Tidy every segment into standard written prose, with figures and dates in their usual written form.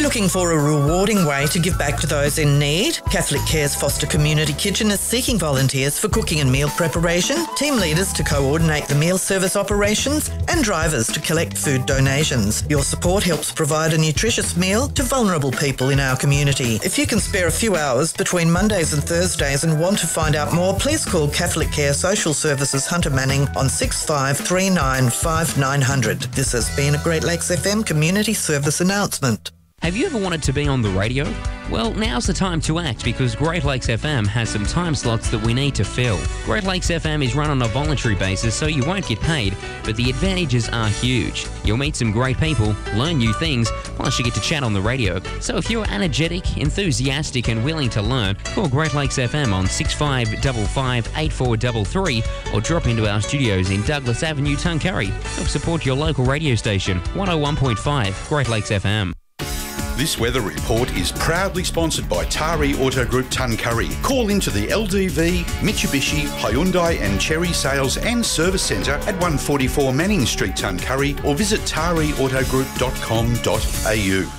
you looking for a rewarding way to give back to those in need? Catholic Care's Foster Community Kitchen is seeking volunteers for cooking and meal preparation, team leaders to coordinate the meal service operations, and drivers to collect food donations. Your support helps provide a nutritious meal to vulnerable people in our community. If you can spare a few hours between Mondays and Thursdays and want to find out more, please call Catholic Care Social Services Hunter Manning on 6539 5900. This has been a Great Lakes FM community service announcement. Have you ever wanted to be on the radio? Well, now's the time to act because Great Lakes FM has some time slots that we need to fill. Great Lakes FM is run on a voluntary basis, so you won't get paid, but the advantages are huge. You'll meet some great people, learn new things, plus you get to chat on the radio. So if you're energetic, enthusiastic and willing to learn, call Great Lakes FM on 6555 8433 or drop into our studios in Douglas Avenue, Tuncurry. Help support your local radio station, 101.5 Great Lakes FM. This weather report is proudly sponsored by Tari Auto Group Tuncurry. Call into the LDV, Mitsubishi, Hyundai and Cherry Sales and Service Centre at 144 Manning Street, Tuncurry, or visit tariautogroup.com.au.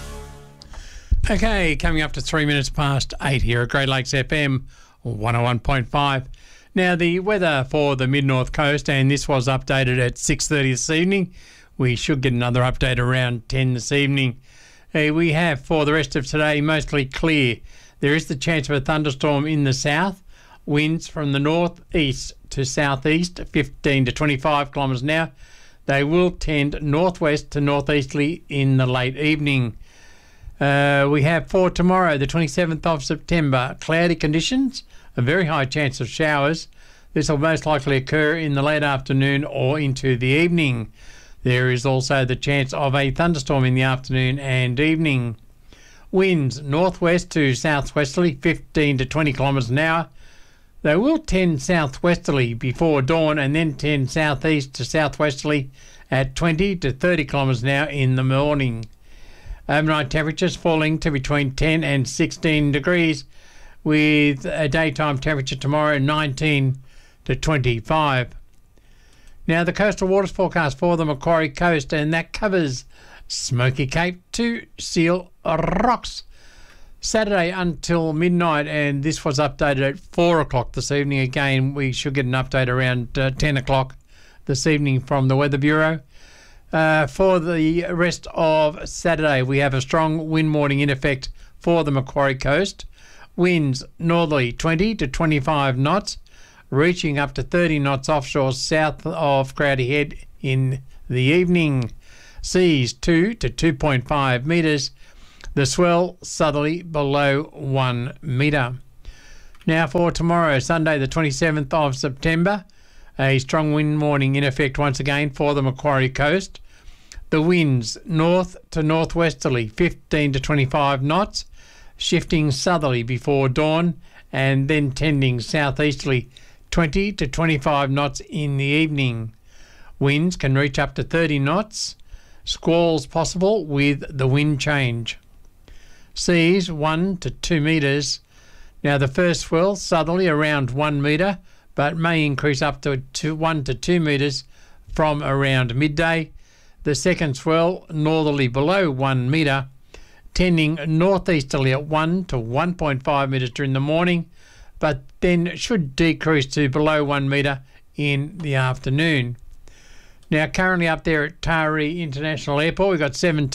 Okay, coming up to 3 minutes past 8 here at Great Lakes FM 101.5. Now, the weather for the mid-north coast, and this was updated at 6:30 this evening. We should get another update around 10 this evening. We have for the rest of today mostly clear. There is the chance of a thunderstorm in the south. Winds from the northeast to southeast, 15 to 25 kilometres an hour. They will tend northwest to northeasterly in the late evening. We have for tomorrow, the 27th of September, cloudy conditions, a very high chance of showers. This will most likely occur in the late afternoon or into the evening. There is also the chance of a thunderstorm in the afternoon and evening. Winds northwest to southwesterly, 15 to 20 kilometres an hour. They will tend southwesterly before dawn and then tend southeast to southwesterly at 20 to 30 kilometres an hour in the morning. Overnight temperatures falling to between 10 and 16 degrees with a daytime temperature tomorrow 19 to 25. Now, the coastal waters forecast for the Macquarie Coast, and that covers Smoky Cape to Seal Rocks. Saturday until midnight, and this was updated at 4 o'clock this evening. Again, we should get an update around 10 o'clock this evening from the Weather Bureau. For the rest of Saturday, we have a strong wind warning in effect for the Macquarie Coast. Winds northerly 20 to 25 knots. Reaching up to 30 knots offshore south of Crowdy Head in the evening. Seas 2 to 2.5 metres. The swell southerly below 1 metre. Now for tomorrow, Sunday the 27th of September, a strong wind warning in effect once again for the Macquarie Coast. The winds north to northwesterly 15 to 25 knots, shifting southerly before dawn and then tending southeasterly 20 to 25 knots in the evening. Winds can reach up to 30 knots. Squalls possible with the wind change. Seas 1 to 2 metres. Now the first swell southerly around 1 metre, but may increase up to 1 to 2 metres from around midday. The second swell northerly below 1 metre, tending northeasterly at 1 to 1.5 metres during the morning, but then should decrease to below 1 metre in the afternoon. Now, currently up there at Taree International Airport, we've got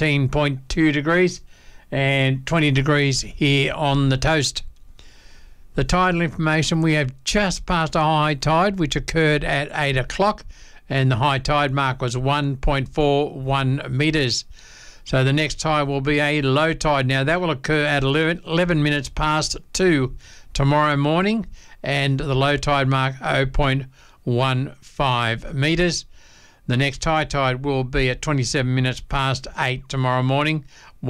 17.2 degrees and 20 degrees here on the toast. The tidal information, we have just passed a high tide, which occurred at 8 o'clock, and the high tide mark was 1.41 metres. So the next tide will be a low tide. Now, that will occur at 11 minutes past 2 tomorrow morning, and the low tide mark 0.15 metres. The next high tide will be at 27 minutes past 8 tomorrow morning,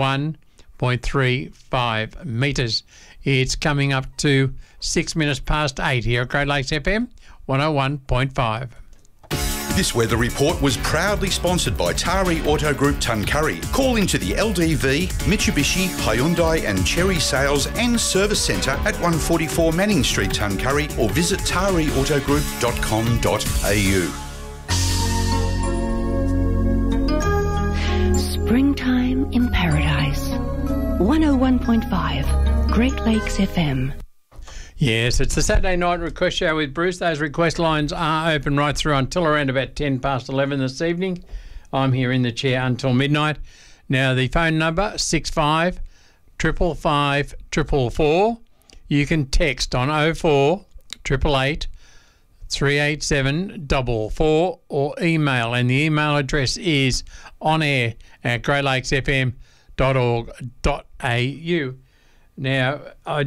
1.35 metres. It's coming up to 6 minutes past 8 here at Great Lakes FM 101.5. This weather report was proudly sponsored by Tari Auto Group Tuncurry. Call into the LDV, Mitsubishi, Hyundai and Cherry Sales and Service Centre at 144 Manning Street, Tuncurry, or visit tariautogroup.com.au. Springtime in paradise. 101.5 Great Lakes FM. Yes, it's the Saturday night request show with Bruce. Those request lines are open right through until around about 10 past 11 this evening. I'm here in the chair until midnight. Now, the phone number, 65 555 444. You can text on 04 888 387 44 or email, and the email address is onair@greatlakesfm.org.au. Now, I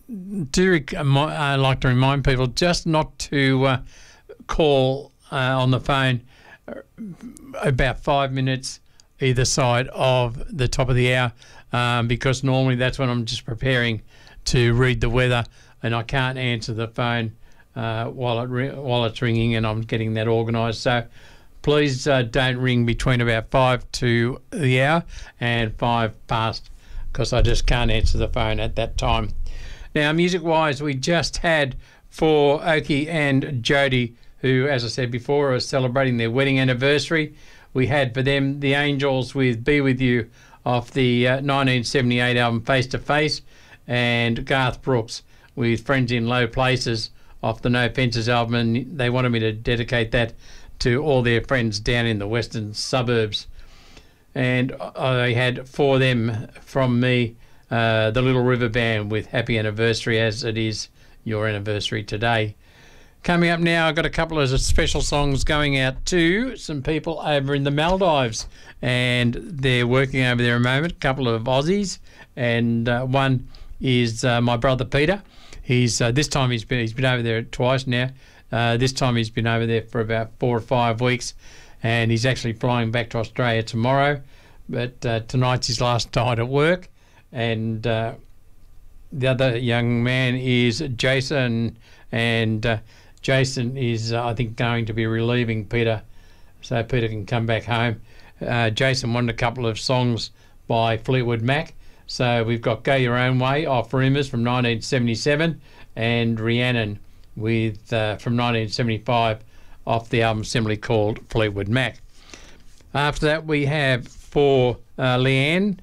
like to remind people just not to call on the phone about 5 minutes either side of the top of the hour, because normally that's when I'm just preparing to read the weather and I can't answer the phone while it's ringing and I'm getting that organised. So please don't ring between about 5 to the hour and 5 past, because I just can't answer the phone at that time. Now, music-wise, we just had for Oki and Jody, who, as I said before, are celebrating their wedding anniversary. We had for them the Angels with Be With You off the 1978 album Face to Face, and Garth Brooks with Friends in Low Places off the No Fences album, and they wanted me to dedicate that to all their friends down in the western suburbs. And I had for them from me the Little River Band with Happy Anniversary, as it is your anniversary today. Coming up now, I've got a couple of special songs going out to some people over in the Maldives, and they're working over there a moment, a couple of Aussies, and one is my brother Peter. He's this time he's been over there twice now. This time he's been over there for about 4 or 5 weeks, and he's actually flying back to Australia tomorrow. But tonight's his last night at work, and the other young man is Jason, and Jason is, I think, going to be relieving Peter so Peter can come back home. Jason wanted a couple of songs by Fleetwood Mac, so we've got Go Your Own Way off Rumours from 1977, and Rhiannon with from 1975 off the album simply called Fleetwood Mac. After that, we have for Leanne,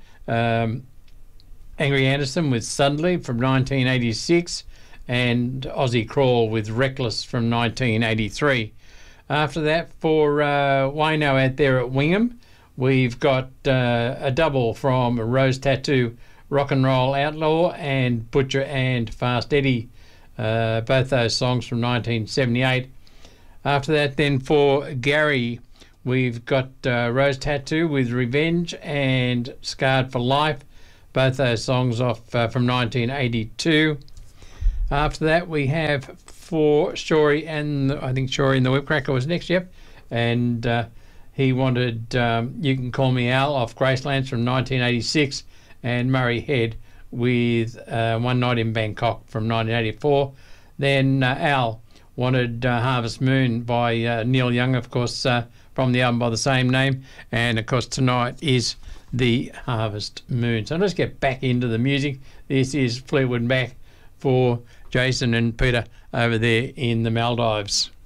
Angry Anderson with Suddenly from 1986, and Ozzy Crawl with Reckless from 1983. After that, for Wayno out there at Wingham, we've got a double from Rose Tattoo, Rock and Roll Outlaw, and Butcher and Fast Eddie, both those songs from 1978. After that, then for Gary, we've got Rose Tattoo with Revenge and Scarred for Life, both those songs off from 1982. After that, we have for Shory, and I think Shory and the Whipcracker was next, yep. And he wanted You Can Call Me Al off Gracelands from 1986, and Murray Head with One Night in Bangkok from 1984. Then Al wanted Harvest Moon by Neil Young, of course, from the album by the same name. And, of course, tonight is the Harvest Moon. So let's get back into the music. This is Fleetwood Mac for Jason and Peter over there in the Maldives.